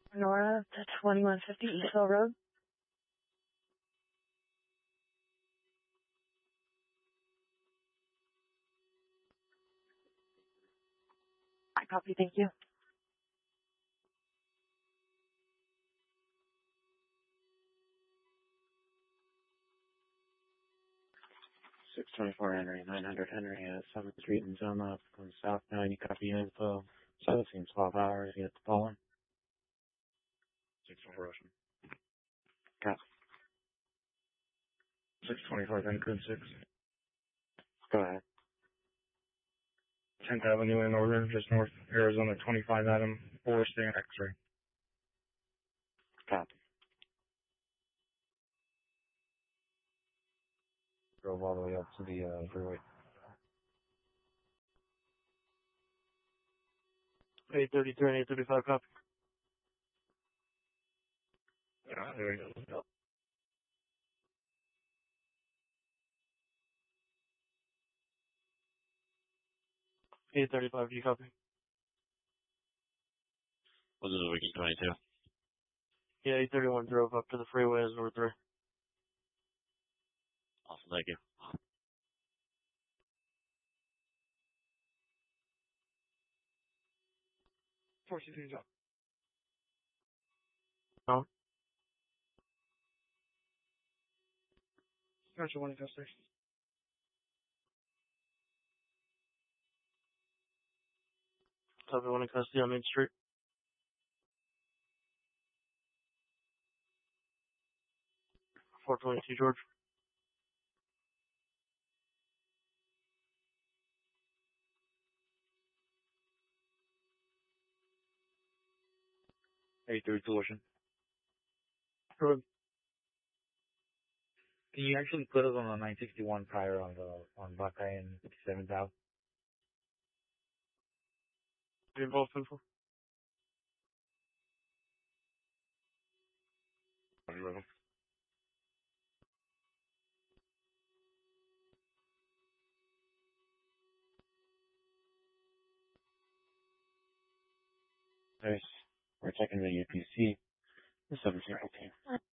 Nora to 2150 Eastville Road. I copy, thank you. Henry, 900 Henry at 7th Street in Zoma, going south now. You copy info. So it seems 12 hours. You get the pollen. 624 Ocean. Copy. 624 Vancouver 6. Go ahead. 10th Avenue in Northern, just north Arizona, 25 Adam, 4 stand X-ray. Copy. Drove all the way up to the freeway. 833 and 835, copy. Yeah, there you go. 835, do you copy? Was this Weekend 22? Yeah, 831 drove up to the freeway as number 3. Awesome, thank you. 463 up. No. Gotcha, 1 in custody. Copy, 1 in custody on Main Street. 422 George. Hey, through Ocean. Good. Can you actually put us on the 961 prior on Buckeye and 57th Ave? Be involved info. We're checking the UPC. The 17 team.